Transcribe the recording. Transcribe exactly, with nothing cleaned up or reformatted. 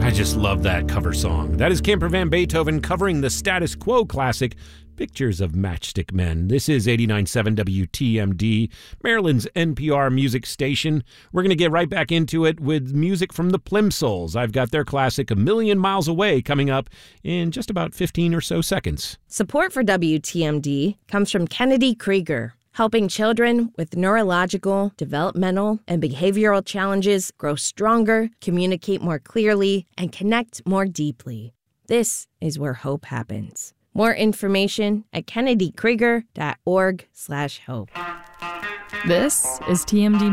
I just love that cover song. That is Camper Van Beethoven covering the Status Quo classic, Pictures of Matchstick Men. This is eighty-nine point seven W T M D, Maryland's N P R music station. We're going to get right back into it with music from the Plimsouls. I've got their classic A Million Miles Away coming up in just about fifteen or so seconds. Support for W T M D comes from Kennedy Krieger, helping children with neurological, developmental, and behavioral challenges grow stronger, communicate more clearly, and connect more deeply. This is where hope happens. More information at kennedykrieger dot org slash hope. This is T M D